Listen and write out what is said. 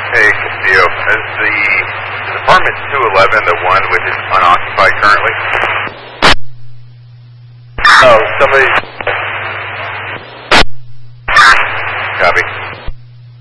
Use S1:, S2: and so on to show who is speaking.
S1: Hey, Castillo. Is apartment 211 the one which is unoccupied currently?
S2: Oh, somebody's